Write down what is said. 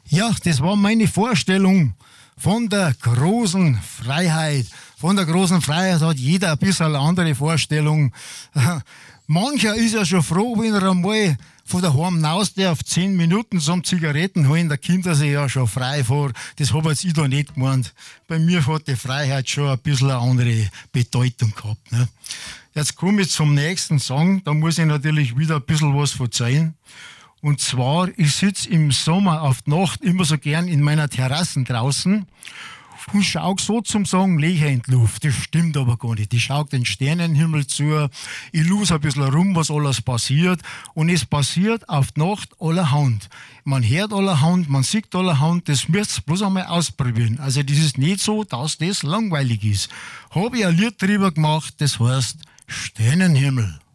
Ja, das war meine Vorstellung von der großen Freiheit. Von der großen Freiheit hat jeder ein bisschen eine andere Vorstellung. Mancher ist ja schon froh, wenn er einmal von daheim hinaus darf, 10 Minuten zum Zigaretten holen, da kommt er sich ja schon frei vor. Das habe jetzt ich da nicht gemeint. Bei mir hat die Freiheit schon ein bisschen eine andere Bedeutung gehabt. Ne? Jetzt komme ich zum nächsten Song, da muss ich natürlich wieder ein bisschen was verzeihen. Und zwar, ich sitze im Sommer auf die Nacht immer so gern in meiner Terrasse draußen und schau so zum Sagen Löcher in die Luft. Das stimmt aber gar nicht. Ich schau den Sternenhimmel zu, ich lose ein bisschen rum, was alles passiert. Und es passiert auf die Nacht allerhand. Man hört allerhand, man sieht allerhand, das müsst ihr bloß einmal ausprobieren. Also das ist nicht so, dass das langweilig ist. Habe ich ein Lied drüber gemacht, das heißt Sternenhimmel.